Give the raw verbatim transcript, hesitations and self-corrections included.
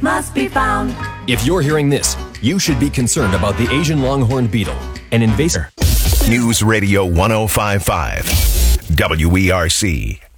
must be found. If you're hearing this, you should be concerned about the Asian longhorn beetle, an invasive. News Radio one oh five point five, W E R C.